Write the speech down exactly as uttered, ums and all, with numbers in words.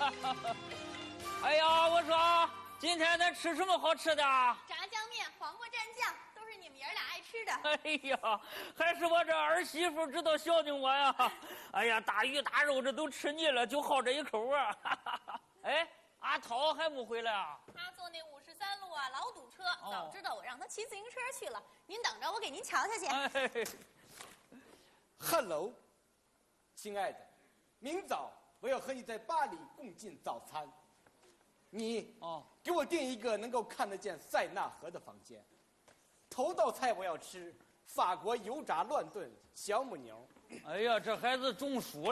哎呀，我说今天咱吃什么好吃的？ 炸酱面、黄瓜蘸酱，都是你们爷俩爱吃的。 哎呀，还是我这儿媳妇知道孝敬我呀！哎呀，大鱼大肉这都吃腻了，就好这一口啊！哎，阿涛还没回来啊？ 他坐那五十三路啊，老堵车。 哦、 早知道我让他骑自行车去了。您等着，我给您瞧瞧去。 哎 Hello， 亲爱的，明早我要和你在巴黎共进早餐。你哦， 给我订一个能够看得见塞纳河的房间。头道菜我要吃法国油炸乱炖小母牛。 哎呀，这孩子中暑了。